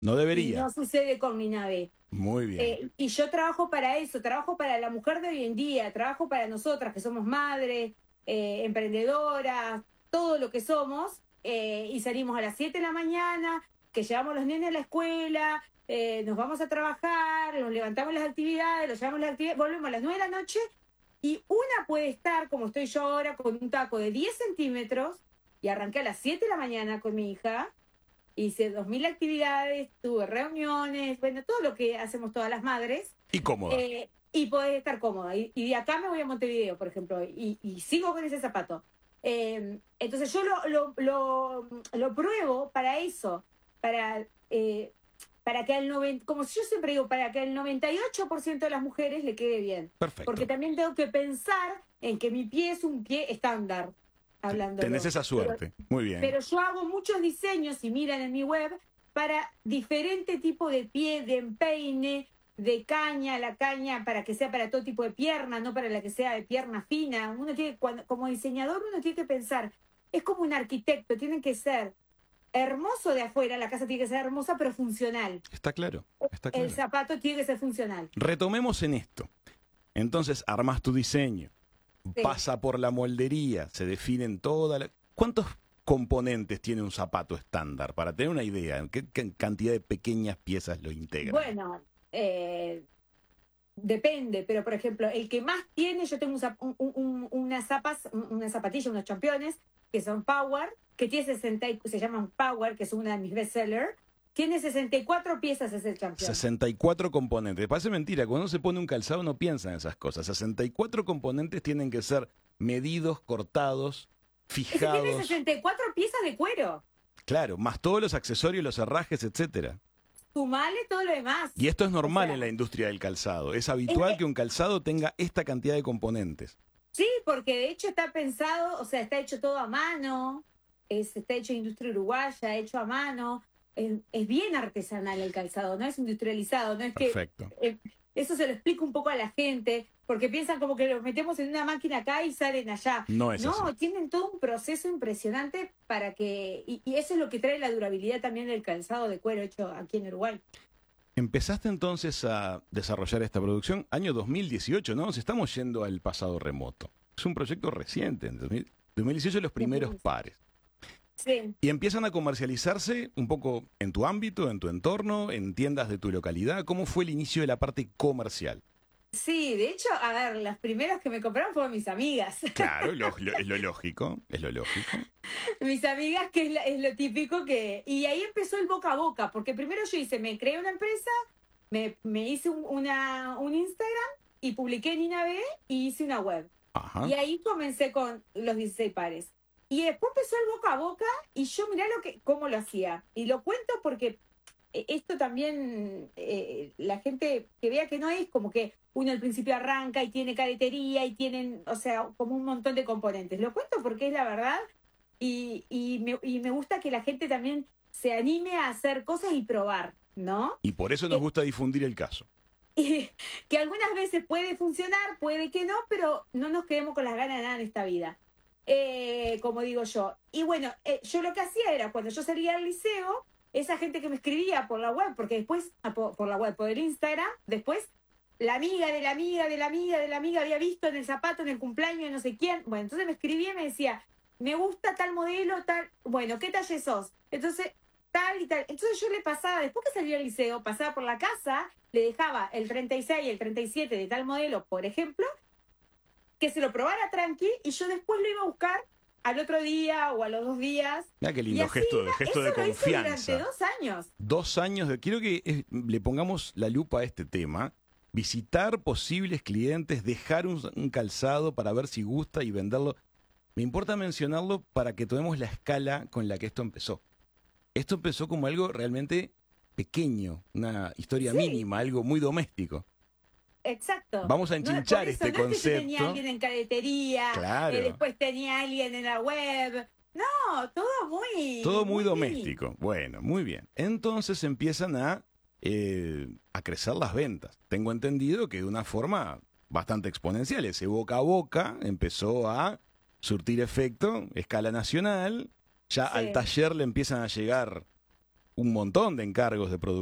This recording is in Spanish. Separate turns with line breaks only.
No
Y
debería.
no sucede con Ninabe.
Muy bien.
Y yo trabajo para eso, trabajo para la mujer de hoy en día, trabajo para nosotras que somos madres, emprendedoras, todo lo que somos, y salimos a las 7 de la mañana, que llevamos a los nenes a la escuela, nos vamos a trabajar, nos levantamos las actividades, los llevamos a las actividades, volvemos a las 9 de la noche, y una puede estar, como estoy yo ahora, con un taco de 10 centímetros, y arranqué a las 7 de la mañana con mi hija, hice 2000 actividades, tuve reuniones, bueno, todo lo que hacemos todas las madres,
Y cómoda.
y podés estar cómoda. Y de acá me voy a Montevideo, por ejemplo, y sigo con ese zapato. Entonces yo lo pruebo para eso, para, eh, para que al 90, como yo siempre digo, para que al 98% de las mujeres le quede bien. Porque
Perfecto.
también tengo que pensar en que mi pie es un pie estándar,
Tenés
hablándolo.
esa suerte. Muy bien.
Pero yo hago muchos diseños, si miran en mi web, para diferente tipo de pie, de empeine, de caña, la caña para que sea para todo tipo de pierna, no para la que sea de pierna fina. Uno tiene, como diseñador, uno tiene que pensar, es como un arquitecto, tiene que ser hermoso de afuera, la casa tiene que ser hermosa, pero funcional.
Está claro. Está
El
claro.
zapato tiene que ser funcional.
Retomemos en esto. Entonces, armás tu diseño,
Sí.
pasa por la moldería, se definen todas. ¿Cuántos componentes tiene un zapato estándar? Para tener una idea, ¿qué cantidad de pequeñas piezas lo integran?
Bueno, depende, pero por ejemplo, el que más tiene, yo tengo unas zapas, unas zapatillas, unos championes, que son Power, que tiene 60, se llaman Power, que es una de mis bestsellers, tiene 64 piezas ese champion.
64 componentes. Parece mentira, cuando uno se pone un calzado no piensa en esas cosas. 64 componentes tienen que ser medidos, cortados,
Ese tiene
fijados.
64 piezas de cuero.
Claro, más todos los accesorios, los herrajes, etcétera.
Sumale todo lo demás.
Y esto es normal
O sea,
en la industria del calzado. Es habitual
es-
que un calzado tenga esta cantidad de componentes.
sí, porque de hecho está pensado, o sea, está hecho todo a mano, está hecho en industria uruguaya, hecho a mano, es bien artesanal el calzado, no es industrializado, no es que
Perfecto.
eso se lo explico un poco a la gente, porque piensan como que los metemos en una máquina acá y salen allá.
No es
No,
así.
tienen todo un proceso impresionante para que, y eso es lo que trae la durabilidad también del calzado de cuero hecho aquí en Uruguay.
Empezaste entonces a desarrollar esta producción año 2018, ¿no? Nos estamos yendo al pasado remoto. Es un proyecto reciente, en 2018 los primeros pares.
Sí.
Y empiezan a comercializarse un poco en tu ámbito, en tu entorno, en tiendas de tu localidad. ¿Cómo fue el inicio de la parte comercial?
Sí, de hecho, a ver, las primeras que me compraron fueron mis amigas.
Claro, es lo lógico, es lo lógico.
Mis amigas, que es lo típico que... Y ahí empezó el boca a boca, porque primero yo me creé una empresa, me hice un Instagram y publiqué en Inabe y hice una web.
Ajá.
Y ahí comencé con los 16 pares. Y después empezó el boca a boca y yo mirá cómo lo hacía. Y lo cuento porque esto también, la gente que vea que no es como que uno al principio arranca y tiene caretería y tienen, o sea, como un montón de componentes. Lo cuento porque es la verdad y me gusta que la gente también se anime a hacer cosas y probar, ¿no?
Y por eso nos gusta difundir el caso.
Y que algunas veces puede funcionar, puede que no, pero no nos quedemos con las ganas de nada en esta vida. Como digo yo. Y bueno, yo lo que hacía era, cuando yo salía del liceo, esa gente que me escribía por la web, porque después, por la web, por el Instagram, después la amiga de la amiga de la amiga de la amiga había visto en el zapato, en el cumpleaños de no sé quién. Bueno, entonces me escribía y me decía, me gusta tal modelo, tal, bueno, ¿qué talle sos? Entonces, tal y tal. Entonces yo le pasaba, después que salía del liceo, pasaba por la casa, le dejaba el 36 y el 37 de tal modelo, por ejemplo, que se lo probara tranqui y yo después lo iba a buscar al otro día o a los 2 días.
Mira qué
Y
lindo
así
gesto,
iba,
gesto de
eso lo hice
confianza.
durante 2 años.
2 años de... Quiero que le pongamos la lupa a este tema. Visitar posibles clientes, dejar un calzado para ver si gusta y venderlo. Me importa mencionarlo para que tomemos la escala con la que esto empezó. Esto empezó como algo realmente pequeño, una historia
Sí.
mínima, algo muy doméstico.
Exacto.
Vamos a enchinchar
por eso,
este
no es que yo tenía
concepto.
alguien en caretería,
Claro.
después tenía alguien en la web. No,
Todo muy doméstico. Bueno, muy bien. Entonces empiezan a crecer las ventas. Tengo entendido que de una forma bastante exponencial. Ese boca a boca empezó a surtir efecto, escala nacional. Ya
Sí.
al taller le empiezan a llegar un montón de encargos de producción